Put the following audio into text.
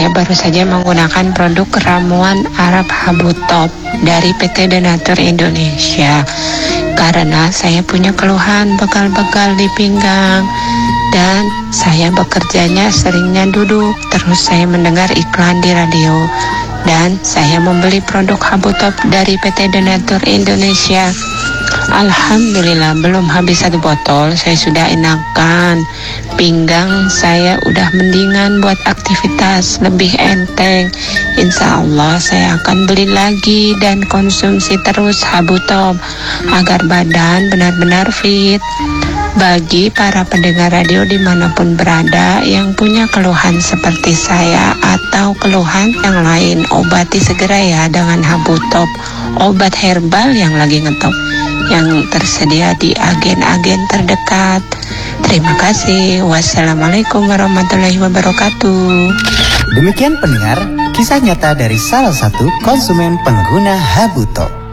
Saya baru saja menggunakan produk ramuan Arab Habu Top dari PT Donatur Indonesia karena saya punya keluhan begal-begal di pinggang dan saya bekerjanya seringnya duduk. Terus saya mendengar iklan di radio dan saya membeli produk Habu Top dari PT Donatur Indonesia. Alhamdulillah, belum habis 1 botol saya sudah enakan. Pinggang saya udah mendingan buat aktivitas, lebih enteng. Insya Allah saya akan beli lagi dan konsumsi terus Habu Top agar badan benar-benar fit. Bagi para pendengar radio dimanapun berada yang punya keluhan seperti saya atau keluhan yang lain, obati segera ya dengan Habu Top, obat herbal yang lagi ngetop, yang tersedia di agen-agen terdekat. Terima kasih. Wassalamualaikum warahmatullahi wabarakatuh. Demikian pendengar, kisah nyata dari salah satu konsumen pengguna Habu Top.